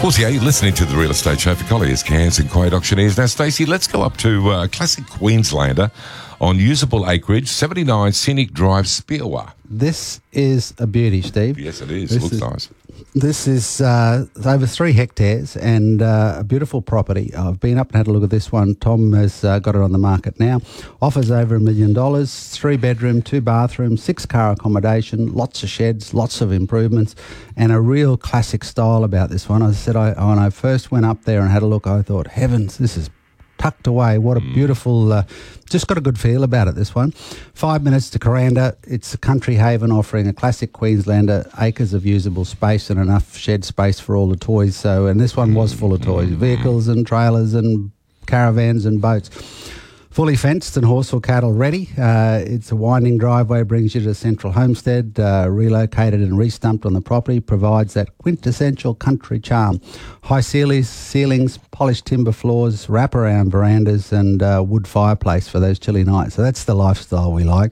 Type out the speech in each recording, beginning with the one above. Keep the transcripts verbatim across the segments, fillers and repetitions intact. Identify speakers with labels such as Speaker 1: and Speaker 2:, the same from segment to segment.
Speaker 1: four eight, you're listening to the Real Estate Show for Colliers, Cairns and Quade Auctioneers. Now, Stacey, let's go up to uh, classic Queenslander on usable acreage, seventy-nine Scenic Drive, Spearwa.
Speaker 2: This is a beauty, Steve.
Speaker 1: Yes, it is.
Speaker 2: This
Speaker 1: It looks
Speaker 2: is,
Speaker 1: nice.
Speaker 2: This is uh, over three hectares and uh, a beautiful property. I've been up and had a look at this one. Tom has uh, got it on the market now. Offers over a million dollars, three bedroom, two bathrooms, six car accommodation, lots of sheds, lots of improvements, and a real classic style about this one. As I said, I, when I first went up there and had a look, I thought, heavens, this is tucked away. What a beautiful, uh, just got a good feel about it, this one. Five minutes to Coranda. It's a country haven offering a classic Queenslander, acres of usable space and enough shed space for all the toys. So, and this one was full of toys, vehicles and trailers and caravans and boats. Fully fenced and horse or cattle ready. Uh, it's a winding driveway, brings you to the central homestead, uh, relocated and restumped on the property, provides that quintessential country charm. High ceilings, ceilings, polished timber floors, wraparound verandas and uh, wood fireplace for those chilly nights. So that's the lifestyle we like.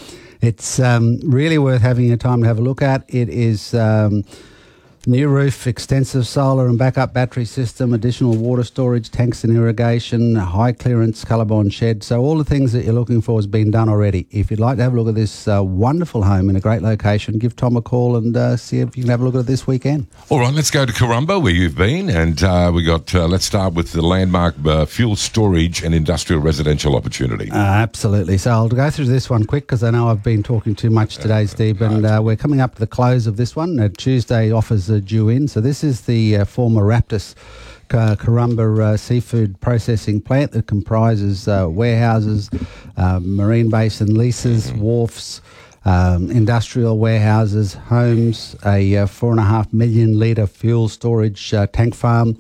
Speaker 2: It's um, really worth having your time to have a look at. It is... Um, New roof, extensive solar and backup battery system, additional water storage, tanks and irrigation, high clearance Colorbond shed. So all the things that you're looking for has been done already. If you'd like to have a look at this uh, wonderful home in a great location, give Tom a call and uh, see if you can have a look at it this weekend.
Speaker 1: All right, let's go to Corumba, where you've been, and uh, we got. Uh, let's start with the landmark uh, fuel storage and industrial residential opportunity.
Speaker 2: Uh, absolutely. So I'll go through this one quick because I know I've been talking too much today, Steve, and uh, we're coming up to the close of this one. Uh, Tuesday offers are due in. So this is the uh, former Raptus uh, Corumba uh, seafood processing plant that comprises uh, warehouses, uh, marine basin leases, wharfs, um, industrial warehouses, homes, a uh, four and a half million litre fuel storage uh, tank farm,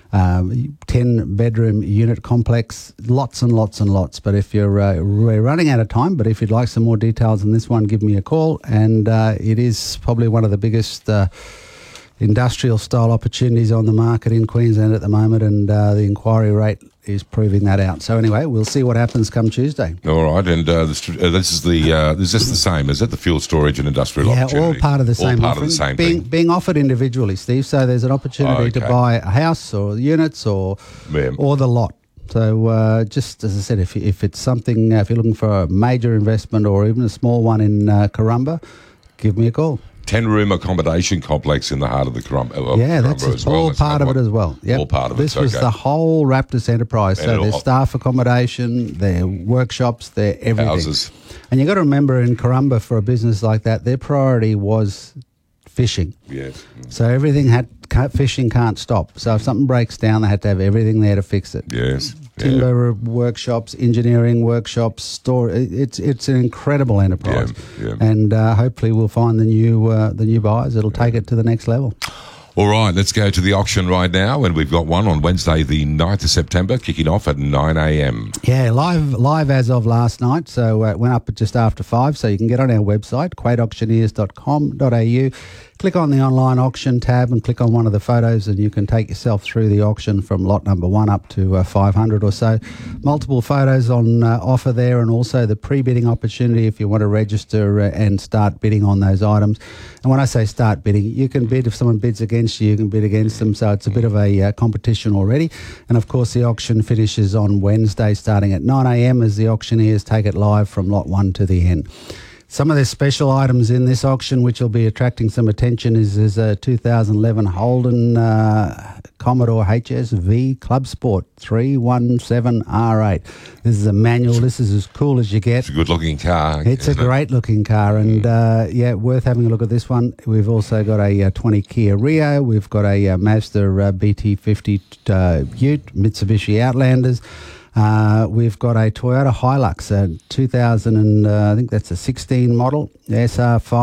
Speaker 2: um, ten bedroom unit complex, lots and lots and lots. But if you're uh, we're running out of time, but if you'd like some more details on this one, give me a call. And uh, it is probably one of the biggest Uh, industrial style opportunities on the market in Queensland at the moment, and uh, the inquiry rate is proving that out. So anyway, we'll see what happens come Tuesday.
Speaker 1: All right, and uh, this, uh, this is the uh, is this the same? Is it the fuel storage and industrial
Speaker 2: yeah,
Speaker 1: opportunity?
Speaker 2: all part of the same.
Speaker 1: All part
Speaker 2: offering,
Speaker 1: of the same
Speaker 2: being,
Speaker 1: thing.
Speaker 2: being offered individually, Steve. So there's an opportunity
Speaker 1: Oh, okay.
Speaker 2: to buy a house or units or
Speaker 1: Yeah.
Speaker 2: or the lot. So uh, just as I said, if if it's something, uh, if you're looking for a major investment or even a small one in uh, Corumba, give me a call.
Speaker 1: ten-room accommodation complex in the heart of the Corumba. Uh,
Speaker 2: Yeah,
Speaker 1: Corumba
Speaker 2: that's
Speaker 1: as well.
Speaker 2: all
Speaker 1: That's
Speaker 2: part of it
Speaker 1: another
Speaker 2: as well. Yep.
Speaker 1: All part of it.
Speaker 2: This was
Speaker 1: okay.
Speaker 2: the whole Raptus enterprise.
Speaker 1: And
Speaker 2: So
Speaker 1: it
Speaker 2: their
Speaker 1: all-
Speaker 2: staff accommodation, their workshops, their everything.
Speaker 1: Houses.
Speaker 2: And you've got to remember in Corumba, for a business like that, their priority was fishing.
Speaker 1: Yes.
Speaker 2: So everything had, can't- fishing can't stop. So if something breaks down, they had to have everything there to fix it.
Speaker 1: Yes. Yeah.
Speaker 2: Timber workshops, engineering workshops, store. it- It's it's an incredible enterprise,
Speaker 1: Yeah, yeah.
Speaker 2: and uh, hopefully we'll find the new uh, the new buyers. It'll take it to the next level.
Speaker 1: All right, let's go to the auction right now, and we've got one on Wednesday, the ninth of September, kicking off at nine a.m.
Speaker 2: Yeah, live live as of last night. So uh, it went up at just after five. So you can get on our website, quade auctioneers dot com dot a u. Click on the online auction tab and click on one of the photos, and you can take yourself through the auction from lot number one up to uh, five hundred or so. Multiple photos on uh, offer there, and also the pre-bidding opportunity if you want to register uh, and start bidding on those items. And when I say start bidding, you can bid if someone bids against you, you can bid against them. So it's a bit of a uh, competition already. And of course, the auction finishes on Wednesday starting at nine a.m. as the auctioneers take it live from lot one to the end. Some of the special items in this auction, which will be attracting some attention, is, is a two thousand eleven Holden uh, Commodore H S V Club Sport three one seven R eight. This is a manual. This is as cool as you get.
Speaker 1: It's a good-looking car.
Speaker 2: It's a
Speaker 1: isn't it?
Speaker 2: great-looking car, and uh, yeah, worth having a look at this one. We've also got a uh, twenty Kia Rio. We've got a uh, Mazda uh, B T fifty uh, Ute, Mitsubishi Outlanders. Uh, we've got a Toyota Hilux, a two thousand, and uh, I think that's a sixteen model, S R five.